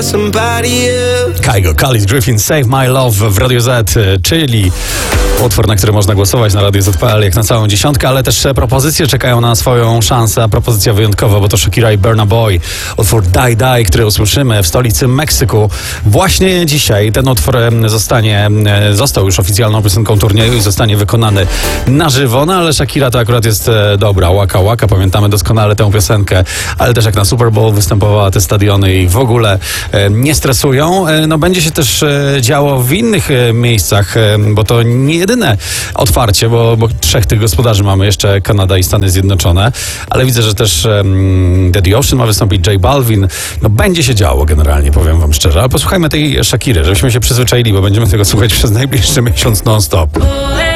Kygo, Khalid Griffin, Save My Love w Radio Z, czyli utwór, na który można głosować na Radio Z.pl jak na całą dziesiątkę, ale też propozycje czekają na swoją szansę, a propozycja wyjątkowa, bo to Shakira i Burna Boy. Utwór Die Die, który usłyszymy w stolicy Meksyku. Właśnie dzisiaj ten utwór został już oficjalną piosenką turnieju i zostanie wykonany na żywo, no ale Shakira to akurat jest dobra. Waka Waka, pamiętamy doskonale tę piosenkę, ale też jak na Super Bowl występowała, te stadiony i w ogóle nie stresują. No będzie się też działo w innych miejscach, bo to nie jedyne otwarcie, bo 3 tych gospodarzy mamy, jeszcze Kanada i Stany Zjednoczone, ale widzę, że też The Ocean ma wystąpić, J Balvin. No będzie się działo generalnie, powiem wam szczerze, ale posłuchajmy tej Shakiry, żebyśmy się przyzwyczaili, bo będziemy tego słuchać przez najbliższy miesiąc non-stop.